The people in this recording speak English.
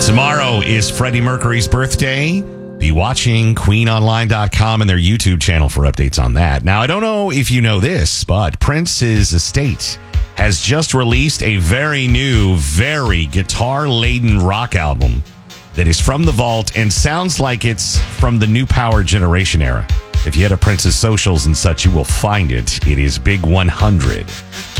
Tomorrow is Freddie Mercury's birthday. Be watching queenonline.com and their YouTube channel for updates on that. Now, I don't know if you know this, but Prince's estate has just released a very new, very guitar-laden rock album that is from the vault and sounds like it's from the new power generation era. If you head to Prince's socials and such, you will find it. It is Big 100.